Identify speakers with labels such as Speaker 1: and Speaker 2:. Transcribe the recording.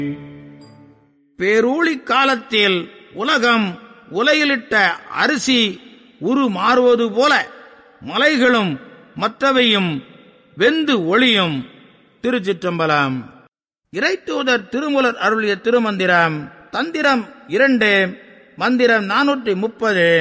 Speaker 1: பேரூழி காலத்தில் உலகம் உலையிலிட்ட அரிசி உரு மாறுவது போல மலைகளும் மற்றவையும் வெந்து ஒளியும். திருச்சிற்றம்பலம். இறைத்தூதர் திருமூலர் அருளிய திருமந்திரம். தந்திரம் 2, மந்திரம் 430.